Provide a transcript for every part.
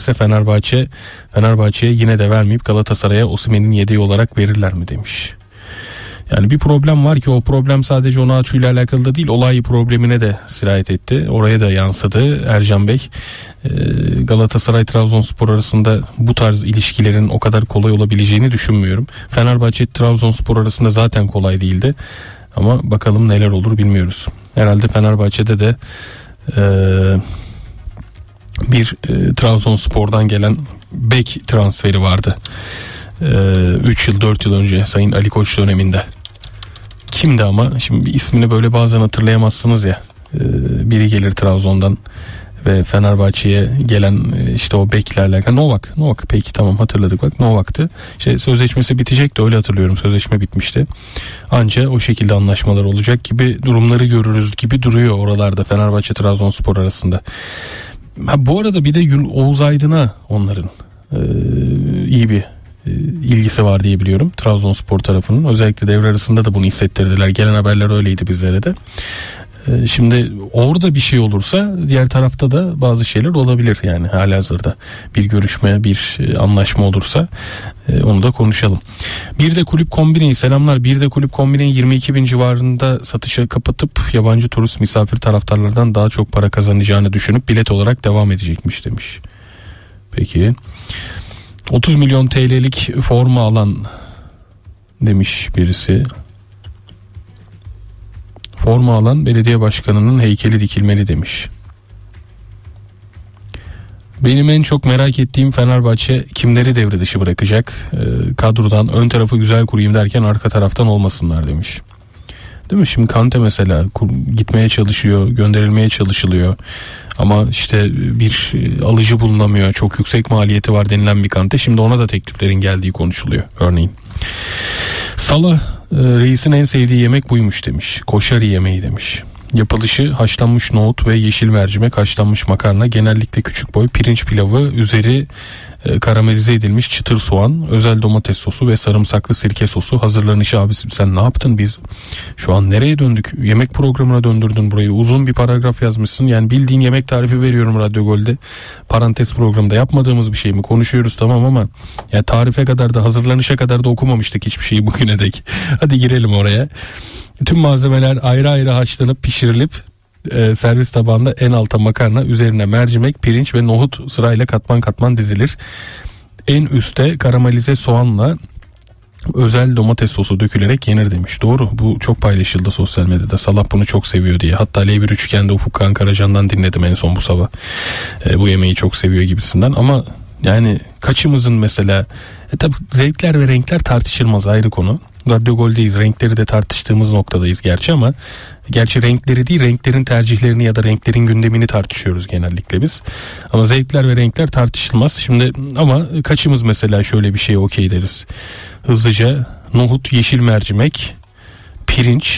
verirlerse Fenerbahçe'ye yine de vermeyip Galatasaray'a Osimhen'in yedeği olarak verirler mi demiş. Yani bir problem var ki o problem sadece Onaçu ile alakalı da değil, olay problemine de sirayet etti. Oraya da yansıdı Ercan Bey. Galatasaray-Trabzonspor arasında bu tarz ilişkilerin o kadar kolay olabileceğini düşünmüyorum. Fenerbahçe-Trabzonspor arasında zaten kolay değildi. Ama bakalım neler olur bilmiyoruz. Herhalde Fenerbahçe'de de bir Trabzonspor'dan gelen bek transferi vardı. 3 yıl 4 yıl önce Sayın Ali Koç döneminde. Kimdi ama şimdi ismini böyle bazen hatırlayamazsınız ya. Biri gelir Trabzon'dan ve Fenerbahçe'ye gelen işte o beklerle. Novak peki tamam hatırladık bak, Novak'tı. Sözleşmesi bitecek de öyle hatırlıyorum, sözleşme bitmişti. Anca o şekilde anlaşmalar olacak gibi durumları görürüz gibi duruyor oralarda Fenerbahçe Trabzonspor arasında. Bu arada bir de Oğuz Aydın'a onların iyi bir ilgisi var diye biliyorum Trabzonspor tarafının. Özellikle devre arasında da bunu hissettirdiler. Gelen haberler öyleydi bizlere de. Şimdi orada bir şey olursa diğer tarafta da bazı şeyler olabilir yani halihazırda. Bir görüşme, bir anlaşma olursa onu da konuşalım. Bir de Kulüp Kombini, selamlar. Bir de Kulüp Kombini'nin 22 bin civarında satışa kapatıp yabancı turist misafir taraftarlardan daha çok para kazanacağını düşünüp bilet olarak devam edecekmiş demiş. Peki 30 milyon TL'lik forma alan demiş birisi. Forma alan belediye başkanının heykeli dikilmeli demiş. Benim en çok merak ettiğim Fenerbahçe kimleri devre dışı bırakacak? Kadrodan ön tarafı güzel kurayım derken arka taraftan olmasınlar demiş. Değil mi? Şimdi Kante mesela gitmeye çalışıyor, gönderilmeye çalışılıyor. Ama işte bir alıcı bulunamıyor. Çok yüksek maliyeti var denilen bir Kante. Şimdi ona da tekliflerin geldiği konuşuluyor örneğin. Salah reisin en sevdiği yemek buymuş demiş. Koşari yemeği demiş. Yapılışı haşlanmış nohut ve yeşil mercimek, haşlanmış makarna, genellikle küçük boy pirinç pilavı, üzeri karamelize edilmiş çıtır soğan, özel domates sosu ve sarımsaklı sirke sosu. Hazırlanışı abi sen ne yaptın, biz şu an nereye döndük? Yemek programına döndürdün burayı. Uzun bir paragraf yazmışsın. Yani bildiğin yemek tarifi veriyorum Radyo Gol'de. Parantez programda yapmadığımız bir şey mi? Konuşuyoruz tamam ama yani tarife kadar da hazırlanışa kadar da okumamıştık hiçbir şeyi bugüne dek. Hadi girelim oraya. Tüm malzemeler ayrı ayrı haşlanıp pişirilip servis tabağında en alta makarna, üzerine mercimek, pirinç ve nohut sırayla katman katman dizilir. En üste karamelize soğanla özel domates sosu dökülerek yenir demiş. Doğru, bu çok paylaşıldı sosyal medyada. Salah bunu çok seviyor diye. Hatta L1 Üçgen'de Ufuk Kankaracan'dan dinledim en son bu sabah. Bu yemeği çok seviyor gibisinden ama yani kaçımızın mesela tabii zevkler ve renkler tartışılmaz, ayrı konu. Radyo Gol'deyiz, renkleri de tartıştığımız noktadayız gerçi ama gerçi renkleri değil, renklerin tercihlerini ya da renklerin gündemini tartışıyoruz genellikle biz. Ama zevkler ve renkler tartışılmaz. Şimdi ama kaçımız mesela şöyle bir şeye okey deriz. Hızlıca nohut, yeşil mercimek, pirinç,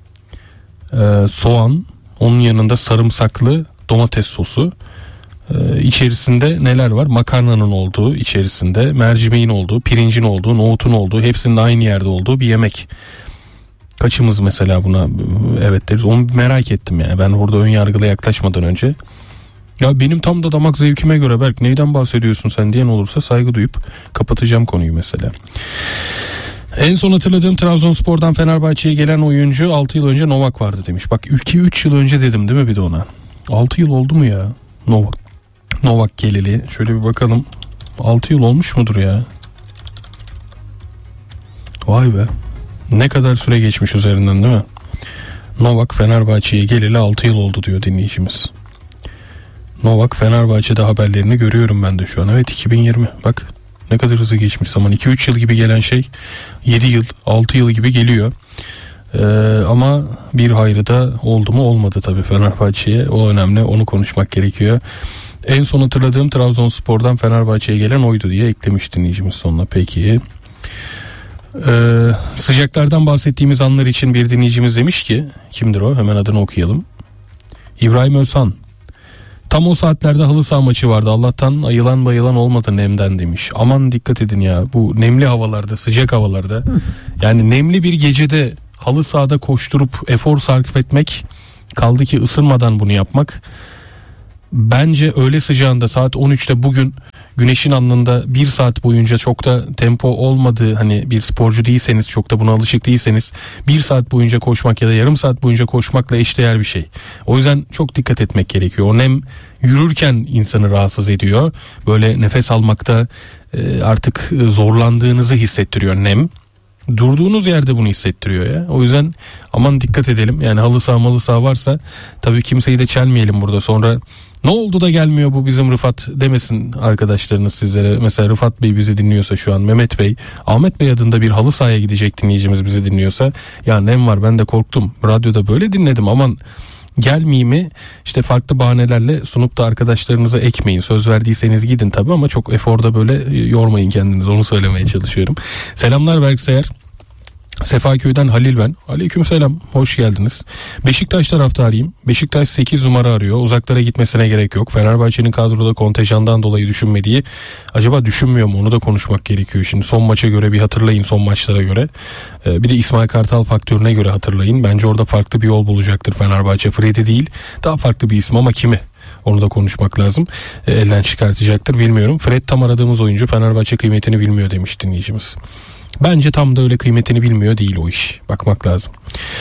soğan, onun yanında sarımsaklı domates sosu. İçerisinde neler var? Makarnanın olduğu, içerisinde mercimeğin olduğu, pirincin olduğu, nohutun olduğu, hepsinin aynı yerde olduğu bir yemek. Kaçımız mesela buna evet deriz? Onu merak ettim yani. Ben orada ön yargıla yaklaşmadan önce. Ya benim tam da damak zevkime göre Berk neyden bahsediyorsun sen diyen olursa saygı duyup kapatacağım konuyu mesela. En son hatırladığım Trabzonspor'dan Fenerbahçe'ye gelen oyuncu 6 yıl önce Novak vardı demiş. Bak 2-3 yıl önce dedim değil mi bir de ona? 6 yıl oldu mu ya? Novak geleli. Şöyle bir bakalım. 6 yıl olmuş mudur ya? Vay be. Ne kadar süre geçmiş üzerinden değil mi? Novak Fenerbahçe'ye geleli 6 yıl oldu diyor dinleyicimiz. Novak Fenerbahçe'de haberlerini görüyorum ben de şu an. Evet 2020. Bak ne kadar hızlı geçmiş zaman. 2-3 yıl gibi gelen şey 7 yıl 6 yıl gibi geliyor. Ama bir hayrı da oldu mu olmadı tabii Fenerbahçe'ye. O önemli, onu konuşmak gerekiyor. En son hatırladığım Trabzonspor'dan Fenerbahçe'ye gelen oydu diye eklemiş dinleyicimiz sonuna. Peki. Sıcaklardan bahsettiğimiz anlar için bir dinleyicimiz demiş ki, kimdir o? Hemen adını okuyalım. İbrahim Özhan. Tam o saatlerde halı saha maçı vardı. Allah'tan ayılan bayılan olmadı nemden demiş. Aman dikkat edin ya, bu nemli havalarda, sıcak havalarda. Yani nemli bir gecede halı sahada koşturup efor sarf etmek, kaldı ki ısınmadan bunu yapmak. Bence öğle sıcağında saat 13'te bugün güneşin alnında 1 saat boyunca çok da tempo olmadığı, hani bir sporcu değilseniz, çok da buna alışık değilseniz 1 saat boyunca koşmak ya da yarım saat boyunca koşmakla eşdeğer bir şey. O yüzden çok dikkat etmek gerekiyor. O nem yürürken insanı rahatsız ediyor. Böyle nefes almakta artık zorlandığınızı hissettiriyor nem. Durduğunuz yerde bunu hissettiriyor ya. O yüzden aman dikkat edelim. Yani halı saha varsa tabii kimseyi de çelmeyelim burada. Sonra ne oldu da gelmiyor bu bizim Rıfat demesin arkadaşlarınız sizlere. Mesela Rıfat Bey bizi dinliyorsa şu an, Mehmet Bey, Ahmet Bey adında bir halı sahaya gidecek dinleyicimiz bizi dinliyorsa, ya nem var ben de korktum. Radyoda böyle dinledim, aman gelmeyeyim işte farklı bahanelerle sunup da arkadaşlarınıza ekmeyin. Söz verdiyseniz gidin tabii ama çok eforda böyle yormayın kendinizi, onu söylemeye çalışıyorum. Selamlar Berkseyer. Sefaköy'den Halil ben. Aleykümselam. Hoş geldiniz. Beşiktaş taraftarıyım. Beşiktaş 8 numara arıyor. Uzaklara gitmesine gerek yok. Fenerbahçe'nin kadroda kontenjandan dolayı düşünmediği, acaba düşünmüyor mu? Onu da konuşmak gerekiyor. Şimdi son maça göre bir hatırlayın, son maçlara göre. Bir de İsmail Kartal faktörüne göre hatırlayın. Bence orada farklı bir yol bulacaktır Fenerbahçe. Fred'i değil, daha farklı bir isim ama kimi? Onu da konuşmak lazım. Elden çıkartacaktır bilmiyorum. Fred tam aradığımız oyuncu, Fenerbahçe kıymetini bilmiyor demiş dinleyicimiz. Bence tam da öyle kıymetini bilmiyor değil o iş. Bakmak lazım.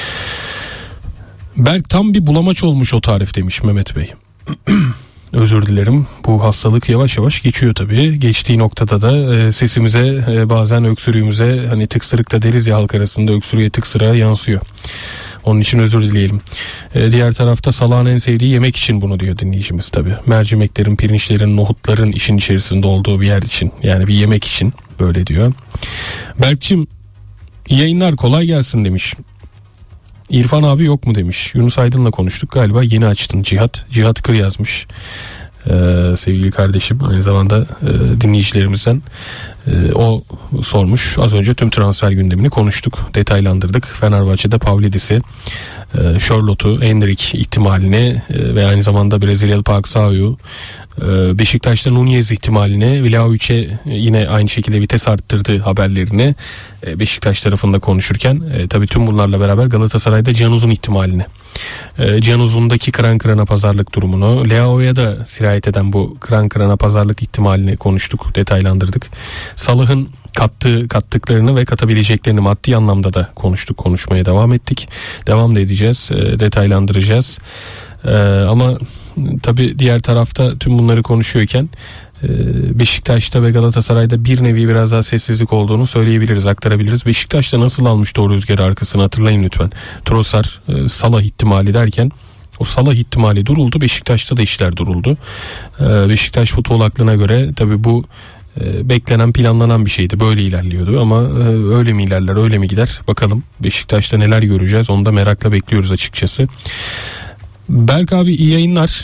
Berk tam bir bulamaç olmuş o tarif demiş Mehmet Bey. Özür dilerim. Bu hastalık yavaş yavaş geçiyor tabii. Geçtiği noktada da sesimize, bazen öksürüğümüze, hani tıksırık da deriz ya halk arasında, öksürüğe tıksırığa yansıyor. Onun için özür dileyelim. Diğer tarafta Salah'ın en sevdiği yemek için bunu diyor dinleyicimiz tabii. Mercimeklerin, pirinçlerin, nohutların işin içerisinde olduğu bir yer için. Yani bir yemek için böyle diyor. Berk'cim iyi yayınlar, kolay gelsin demiş. İrfan abi yok mu demiş. Yunus Aydın'la konuştuk galiba, yeni açtın. Cihat Kır yazmış. Sevgili kardeşim, aynı zamanda dinleyicilerimizden o sormuş. Az önce tüm transfer gündemini konuştuk, detaylandırdık. Fenerbahçe'de Pavlidis'i, Charlotte'u, Endrick ihtimalini ve aynı zamanda Brezilyalı Pak Sao'yu, Beşiktaş'ta Nunez ihtimalini, Vlahović'e yine aynı şekilde vites arttırdığı haberlerini Beşiktaş tarafında konuşurken tabii tüm bunlarla beraber Galatasaray'da Can Uzun ihtimalini, Can Uzun'daki kıran kırana pazarlık durumunu, Leao'ya da sirayet eden bu kıran kırana pazarlık ihtimalini konuştuk, detaylandırdık. Salah'ın kattıklarını ve katabileceklerini maddi anlamda da konuştuk, konuşmaya devam ettik. Devam da edeceğiz, detaylandıracağız. Ama tabii diğer tarafta tüm bunları konuşuyorken Beşiktaş'ta ve Galatasaray'da bir nevi biraz daha sessizlik olduğunu söyleyebiliriz, aktarabiliriz. Beşiktaş'ta nasıl almıştı o rüzgarı arkasını, hatırlayın lütfen. Trossard, Salah ihtimali derken o Salah ihtimali duruldu. Beşiktaş'ta da işler duruldu. Beşiktaş futbol aklına göre tabii bu beklenen, planlanan bir şeydi. Böyle ilerliyordu ama öyle mi ilerler, öyle mi gider? Bakalım Beşiktaş'ta neler göreceğiz, onu da merakla bekliyoruz açıkçası. Berk abi iyi yayınlar.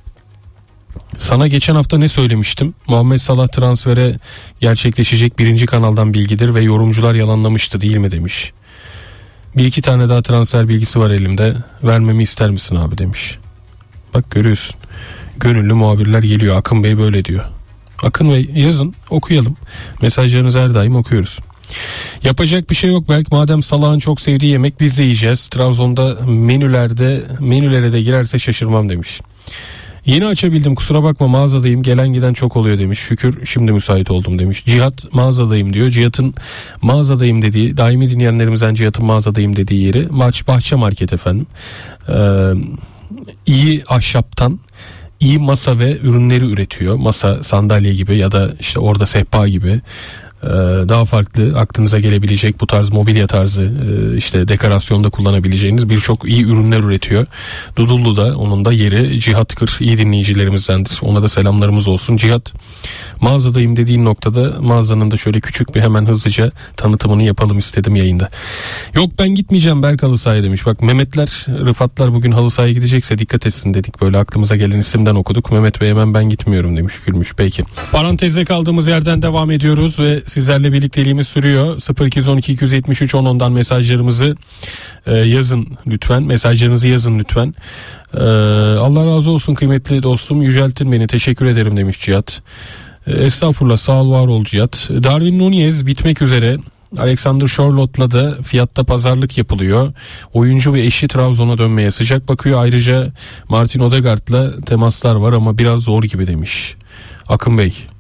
Sana geçen hafta ne söylemiştim? Muhammed Salah transfere gerçekleşecek birinci kanaldan bilgidir ve yorumcular yalanlamıştı değil mi demiş. Bir iki tane daha transfer bilgisi var elimde. Vermemi ister misin abi demiş. Bak görüyorsun. Gönüllü muhabirler geliyor. Akın Bey böyle diyor. Akın Bey yazın, okuyalım. Mesajlarınızı her daim okuyoruz. Yapacak bir şey yok belki, madem Salah'ın çok sevdiği yemek biz de yiyeceğiz. Trabzon'da menülere de girerse şaşırmam demiş. Yeni açabildim, kusura bakma mağazadayım, gelen giden çok oluyor demiş. Şükür şimdi müsait oldum demiş. Cihat mağazadayım diyor. Cihat'ın mağazadayım dediği, daimi dinleyenlerimizden Cihat'ın mağazadayım dediği yeri Bahçe Market efendim. İyi ahşaptan iyi masa ve ürünleri üretiyor. Masa, sandalye gibi ya da işte orada sehpa gibi daha farklı aklınıza gelebilecek bu tarz mobilya tarzı işte dekorasyonda kullanabileceğiniz birçok iyi ürünler üretiyor. Dudullu'da onun da yeri. Cihat Kır iyi dinleyicilerimizdendir. Ona da selamlarımız olsun. Cihat, mağazadayım dediğin noktada mağazanın da şöyle küçük bir hemen hızlıca tanıtımını yapalım istedim yayında. Yok ben gitmeyeceğim Berk halı sahaya demiş. Bak Mehmetler, Rıfatlar bugün halı sahaya gidecekse dikkat etsin dedik. Böyle aklımıza gelen isimden okuduk. Mehmet Bey hemen ben gitmiyorum demiş, gülmüş. Peki. Parantezde kaldığımız yerden devam ediyoruz ve sizlerle birlikteliğimiz sürüyor. 0212 273 10'dan mesajlarımızı yazın lütfen. Mesajlarınızı yazın lütfen. Allah razı olsun kıymetli dostum. Yüceltin beni. Teşekkür ederim demiş Cihat. Estağfurullah, sağ ol, var ol Cihat. Darwin Nunez bitmek üzere. Alexander Charlotte'la da fiyatta pazarlık yapılıyor. Oyuncu ve eşi Trabzon'a dönmeye sıcak bakıyor. Ayrıca Martin Odegaard'la temaslar var ama biraz zor gibi demiş. Akın Bey,